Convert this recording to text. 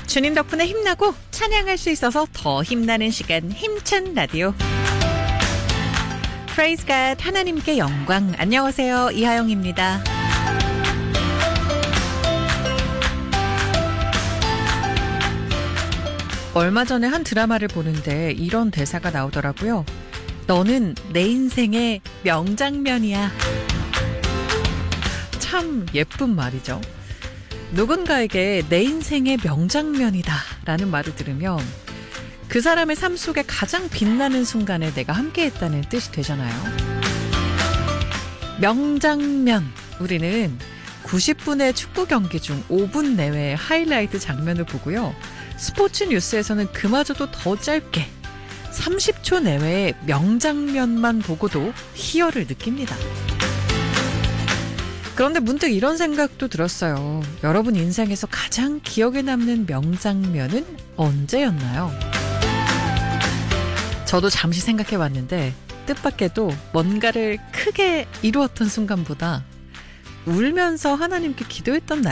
주님 덕분에 힘나고 찬양할 수 있어서 더 힘나는 시간, 힘찬 라디오. Praise God, 하나님께 영광. 안녕하세요, 이하영입니다. 얼마 전에 한 드라마를 보는데 이런 대사가 나오더라고요. 너는 내 인생의 명장면이야. 참 예쁜 말이죠. 누군가에게 내 인생의 명장면이다 라는 말을 들으면 그 사람의 삶 속에 가장 빛나는 순간에 내가 함께했다는 뜻이 되잖아요. 명장면. 우리는 90분의 축구 경기 중 5분 내외의 하이라이트 장면을 보고요. 스포츠 뉴스에서는 그마저도 더 짧게 30초 내외의 명장면만 보고도 희열을 느낍니다. 그런데 문득 이런 생각도 들었어요. 여러분 인생에서 가장 기억에 남는 명장면은 언제였나요? 저도 잠시 생각해 봤는데 뜻밖에도 뭔가를 크게 이루었던 순간보다 울면서 하나님께 기도했던 날